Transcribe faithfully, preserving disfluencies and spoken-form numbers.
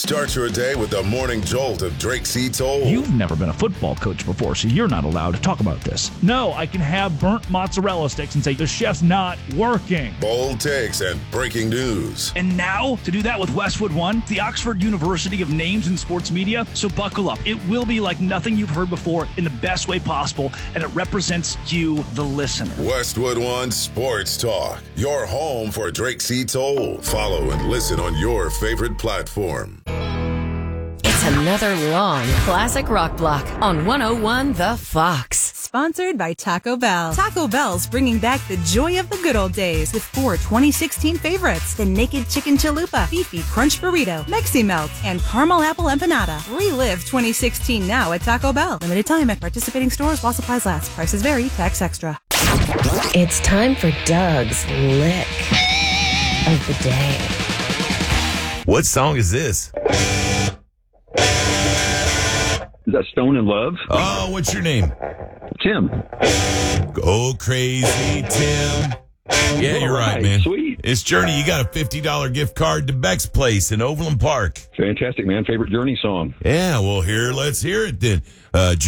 Start your day with the morning jolt of Drake C. Toll. You've never been a football coach before, so you're not allowed to talk about this. No, I can have burnt mozzarella sticks and say the chef's not working. Bold takes and breaking news. And now, to do that with Westwood One, the Oxford University of names in sports media. So buckle up. It will be like nothing you've heard before in the best way possible, and it represents you, the listener. Westwood One Sports Talk, your home for Drake C. Toll. Follow and listen on your favorite platform. It's another long classic rock block on one oh one The Fox. Sponsored by Taco Bell. Taco Bell's bringing back the joy of the good old days with four twenty sixteen favorites. The Naked Chicken Chalupa, Beefy Crunch Burrito, Mexi Melt, and Caramel Apple Empanada. Relive twenty sixteen now at Taco Bell. Limited time at participating stores while supplies last. Prices vary. Tax extra. It's time for Doug's Lick of the Day. What song is this? Is that Stone in Love? Oh, what's your name? Tim. Go crazy, Tim. Yeah, you're right, right, man. sweet. It's Journey. You got a fifty dollars gift card to Beck's Place in Overland Park. Fantastic, man. Favorite Journey song? Yeah, well, here, let's hear it then. Uh,